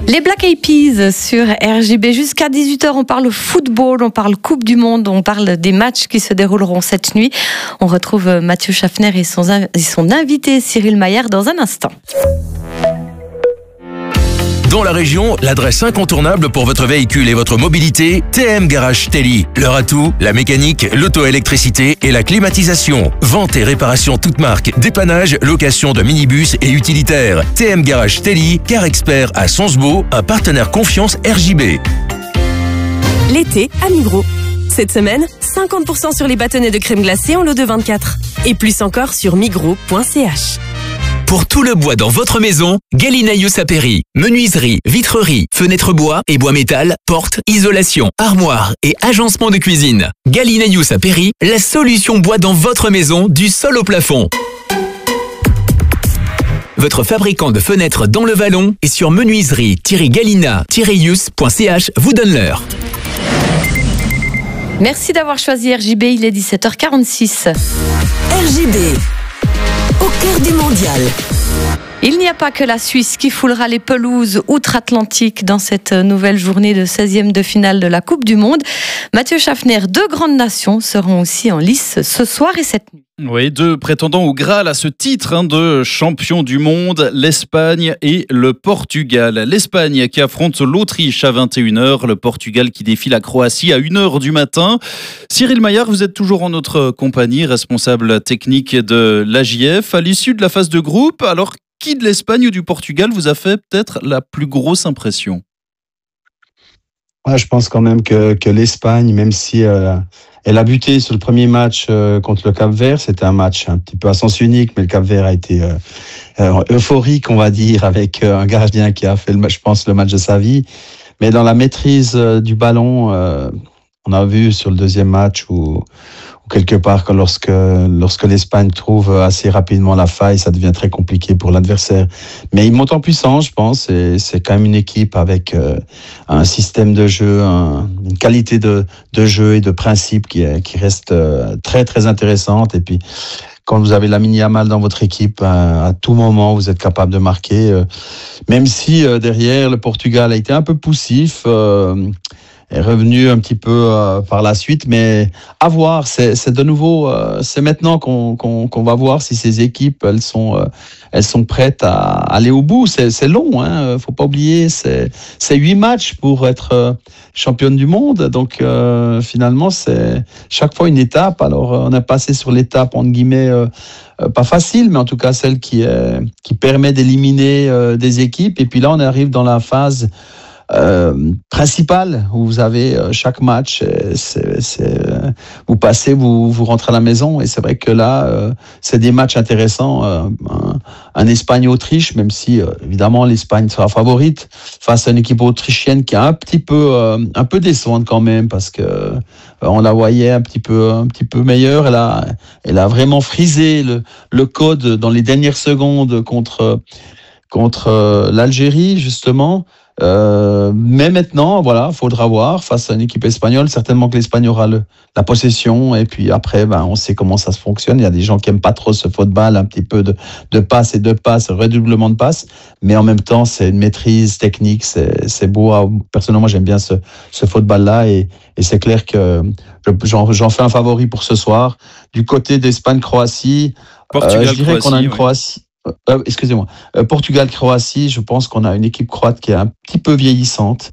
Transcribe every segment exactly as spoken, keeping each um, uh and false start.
Les Black Eyed Peas sur R J B. Jusqu'à dix-huit heures, on parle football, on parle Coupe du Monde, on parle des matchs qui se dérouleront cette nuit. On retrouve Mathieu Schaffner et son, et son invité Cyril Maillard dans un instant. Dans la région, l'adresse incontournable pour votre véhicule et votre mobilité, T M Garage Telly. Leur atout, la mécanique, l'auto-électricité et la climatisation. Vente et réparation toutes marques, dépannage, location de minibus et utilitaires. T M Garage Telly, car expert à Sonsbeau, un partenaire confiance R J B. L'été à Migros. Cette semaine, cinquante pour cent sur les bâtonnets de crème glacée en lot de vingt-quatre. Et plus encore sur migros point c h. Pour tout le bois dans votre maison, Galinaïus Saperi. Menuiserie, vitrerie, fenêtres bois et bois métal, portes, isolation, armoire et agencement de cuisine. Galinaïus Saperi, la solution bois dans votre maison du sol au plafond. Votre fabricant de fenêtres dans le Vallon et sur menuiserie tiret galina tiret ius point c h vous donne l'heure. Merci d'avoir choisi R J B, il est dix-sept heures quarante-six. R J B. Au cœur du mondial. Il n'y a pas que la Suisse qui foulera les pelouses outre-Atlantique dans cette nouvelle journée de seizième de finale de la Coupe du Monde. Mathieu Schaffner, deux grandes nations seront aussi en lice ce soir et cette nuit. Oui, deux prétendants au Graal à ce titre hein, de champion du monde, l'Espagne et le Portugal. L'Espagne qui affronte l'Autriche à vingt et une heures, le Portugal qui défie la Croatie à une heure du matin. Cyril Maillard, vous êtes toujours en notre compagnie, responsable technique de l'A J F. À l'issue de la phase de groupe, alors qui de l'Espagne ou du Portugal vous a fait peut-être la plus grosse impression ? Ouais, je pense quand même que, que l'Espagne, même si euh, elle a buté sur le premier match euh, contre le Cap-Vert, c'était un match un petit peu à sens unique, mais le Cap-Vert a été euh, euh, euphorique, on va dire, avec euh, un gardien qui a fait, le, je pense, le match de sa vie. Mais dans la maîtrise euh, du ballon, euh, on a vu sur le deuxième match où, où quelque part, quand lorsque, lorsque l'Espagne trouve assez rapidement la faille, ça devient très compliqué pour l'adversaire. Mais ils montent en puissance, je pense, et c'est quand même une équipe avec euh, un système de jeu, un, une qualité de, de jeu et de principe qui, qui reste euh, très, très intéressante. Et puis, quand vous avez Lamine Yamal dans votre équipe, à, à tout moment, vous êtes capable de marquer. Euh, même si euh, derrière, le Portugal a été un peu poussif, euh, est revenu un petit peu euh, par la suite, mais à voir, c'est, c'est de nouveau, euh, c'est maintenant qu'on, qu'on, qu'on va voir si ces équipes, elles sont, euh, elles sont prêtes à aller au bout. C'est, c'est long, hein, faut pas oublier, c'est, c'est huit matchs pour être euh, championne du monde, donc euh, finalement, c'est chaque fois une étape. Alors, on a passé sur l'étape, entre guillemets, euh, euh, pas facile, mais en tout cas celle qui, est, qui permet d'éliminer euh, des équipes, et puis là, on arrive dans la phase Euh, principal où vous avez euh, chaque match, c'est, c'est, euh, vous passez, vous, vous rentrez à la maison, et c'est vrai que là euh, c'est des matchs intéressants. Euh, un, un Espagne-Autriche, même si euh, évidemment l'Espagne sera favorite face à une équipe autrichienne qui est un petit peu euh, un peu décevante quand même, parce que euh, on la voyait un petit peu un petit peu meilleure. Elle a elle a vraiment frisé le, le code dans les dernières secondes contre contre euh, l'Algérie justement. Euh, mais maintenant, voilà, faudra voir face à une équipe espagnole. Certainement que l'Espagne aura le, la possession, et puis après, ben, on sait comment ça se fonctionne. Il y a des gens qui aiment pas trop ce football, un petit peu de, de passes et de passes, redoublement de passes, mais en même temps, c'est une maîtrise technique, c'est, c'est beau. Personnellement, j'aime bien ce, ce football-là, et, et c'est clair que j'en, j'en fais un favori pour ce soir. Du côté d'Espagne-Croatie, Portugal, euh, je dirais Croatie, qu'on a une ouais. Croatie. Euh, excusez-moi, euh, Portugal-Croatie, je pense qu'on a une équipe croate qui est un petit peu vieillissante,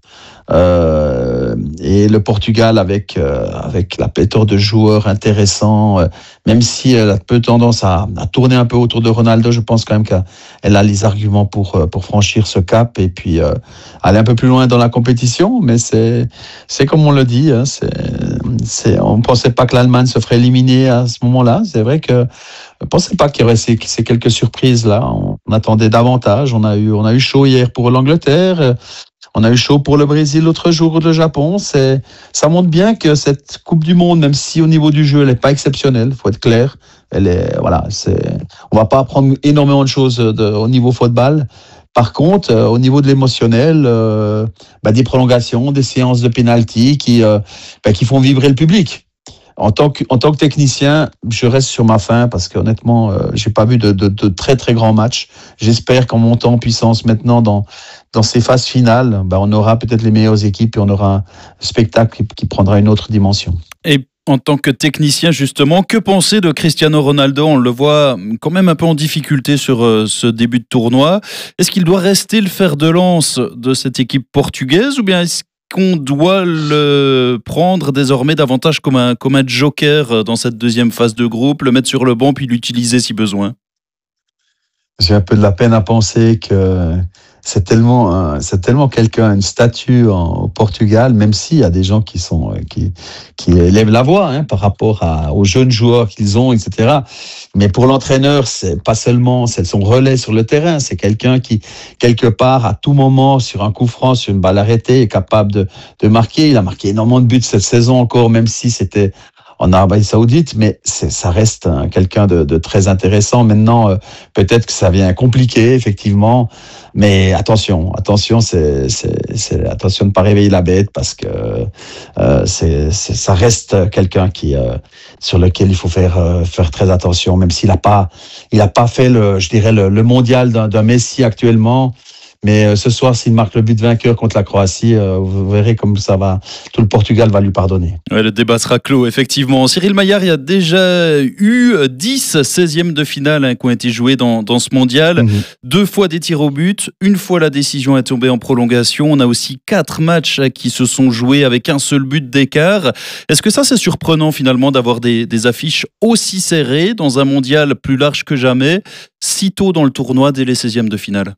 euh, et le Portugal avec euh, avec la pléthore de joueurs intéressants, euh, même si elle a peu tendance à, à tourner un peu autour de Ronaldo, je pense quand même qu'elle a les arguments pour pour franchir ce cap et puis euh, aller un peu plus loin dans la compétition. Mais c'est c'est comme on le dit, hein, c'est c'est on pensait pas que l'Allemagne se ferait éliminer à ce moment-là. C'est vrai que je ne pensais pas qu'il y aurait ces, ces quelques surprises là. On, on attendait davantage. On a eu, on a eu chaud hier pour l'Angleterre. On a eu chaud pour le Brésil l'autre jour, le Japon. C'est, ça montre bien que cette Coupe du Monde, même si au niveau du jeu, elle n'est pas exceptionnelle, faut être clair. Elle est, voilà, c'est, on va pas apprendre énormément de choses de, au niveau football. Par contre, euh, au niveau de l'émotionnel, euh, bah, des prolongations, des séances de pénalty qui, euh, bah, qui font vibrer le public. En tant que, en tant que technicien, je reste sur ma faim parce qu'honnêtement, euh, j'ai pas vu de, de, de très très grands matchs. J'espère qu'en montant en puissance maintenant dans dans ces phases finales, bah, on aura peut-être les meilleures équipes et on aura un spectacle qui, qui prendra une autre dimension. Et en tant que technicien, justement, que penser de Cristiano Ronaldo? On le voit quand même un peu en difficulté sur euh, ce début de tournoi. Est-ce qu'il doit rester le fer de lance de cette équipe portugaise ou bien est-ce qu'on doit le prendre désormais davantage comme un, comme un joker dans cette deuxième phase de groupe, le mettre sur le banc puis l'utiliser si besoin? J'ai un peu de la peine à penser que c'est tellement, c'est tellement quelqu'un, une statue en, au Portugal, même s'il y a des gens qui sont, qui, qui élèvent la voix hein, par rapport à, aux jeunes joueurs qu'ils ont, et cetera. Mais pour l'entraîneur, c'est pas seulement, c'est son relais sur le terrain, c'est quelqu'un qui, quelque part, à tout moment, sur un coup franc, sur une balle arrêtée, est capable de, de marquer. Il a marqué énormément de buts cette saison encore, même si c'était en Arabie Saoudite, mais c'est, ça reste hein, quelqu'un de, de très intéressant. Maintenant, euh, peut-être que ça vient compliqué, effectivement, mais attention, attention, c'est, c'est, c'est attention de ne pas réveiller la bête parce que euh, c'est, c'est, ça reste quelqu'un qui, euh, sur lequel il faut faire euh, faire très attention, même s'il n'a pas, il a pas fait le, je dirais le, le mondial d'un, d'un Messi actuellement. Mais euh, ce soir, s'il marque le but vainqueur contre la Croatie, euh, vous verrez comme ça va, tout le Portugal va lui pardonner. Ouais, le débat sera clos, effectivement. Cyril Maillard, il y a déjà eu dix seizièmes de finale hein, qui ont été joués dans, dans ce mondial. Mmh. Deux fois des tirs au but, une fois la décision est tombée en prolongation. On a aussi quatre matchs qui se sont joués avec un seul but d'écart. Est-ce que ça, c'est surprenant finalement d'avoir des, des affiches aussi serrées dans un mondial plus large que jamais, si tôt dans le tournoi dès les seizièmes de finale?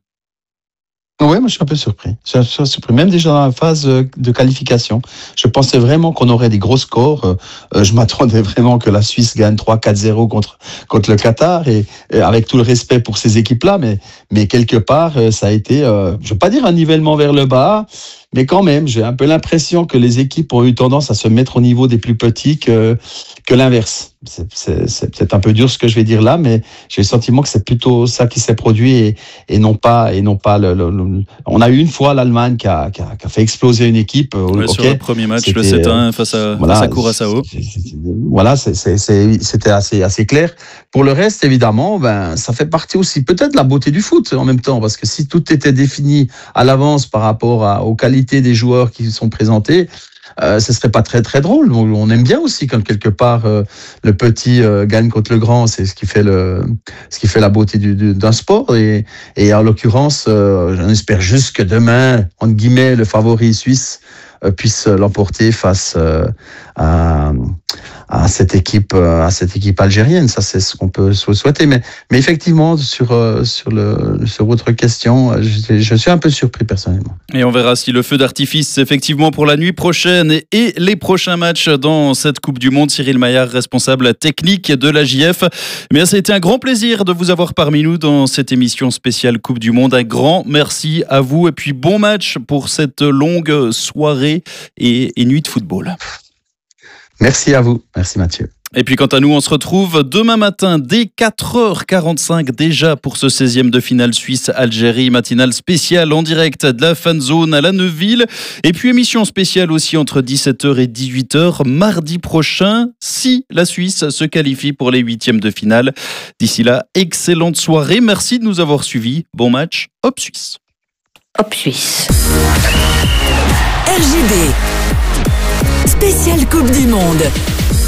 Oui, moi je suis un peu surpris. Je suis un peu surpris. Même déjà dans la phase de qualification, je pensais vraiment qu'on aurait des gros scores. Je m'attendais vraiment que la Suisse gagne trois quatre zéro contre, contre le Qatar, et, et avec tout le respect pour ces équipes-là, mais, mais quelque part, ça a été, euh, je ne veux pas dire un nivellement vers le bas, mais quand même, j'ai un peu l'impression que les équipes ont eu tendance à se mettre au niveau des plus petits que, que l'inverse. C'est, c'est, c'est peut-être un peu dur ce que je vais dire là, mais j'ai le sentiment que c'est plutôt ça qui s'est produit et, et non pas, et non pas le, le, le... On a eu une fois l'Allemagne qui a, qui a, qui a fait exploser une équipe. Ouais, okay. Sur le premier match, c'était, le sept à un face à, voilà, face à Curaçao. C'est, c'est, c'est, voilà, c'est, c'est, c'est, c'était assez, assez clair. Pour le reste, évidemment, ben, ça fait partie aussi peut-être de la beauté du foot en même temps, parce que si tout était défini à l'avance par rapport à, aux qualités des joueurs qui sont présentés, Euh, ce serait pas très très drôle. On aime bien aussi quand quelque part euh, le petit euh, gagne contre le grand. C'est ce qui fait le, ce qui fait la beauté du, du, d'un sport. Et, et en l'occurrence, euh, j'en espère juste que demain, entre guillemets, le favori suisse euh, puisse l'emporter face euh, à, à cette équipe, à cette équipe algérienne. Ça, c'est ce qu'on peut souhaiter. Mais, mais effectivement, sur euh, sur le sur votre question, je, je suis un peu surpris personnellement. Et on verra si le feu d'artifice, effectivement, pour la nuit prochaine et, et les prochains matchs dans cette Coupe du Monde. Cyril Maillard, responsable technique de l'A J F. Mais ça a été un grand plaisir de vous avoir parmi nous dans cette émission spéciale Coupe du Monde. Un grand merci à vous et puis bon match pour cette longue soirée et, et nuit de football. Merci à vous. Merci Mathieu. Et puis quant à nous, on se retrouve demain matin dès quatre heures quarante-cinq déjà pour ce seizième de finale Suisse-Algérie, matinale spéciale en direct de la Fan Zone à la Neuville. Et puis émission spéciale aussi entre dix-sept heures et dix-huit heures mardi prochain si la Suisse se qualifie pour les huitièmes de finale. D'ici là, excellente soirée. Merci de nous avoir suivis. Bon match. Hop Suisse. Hop Suisse. R J D. Spéciale Coupe du Monde.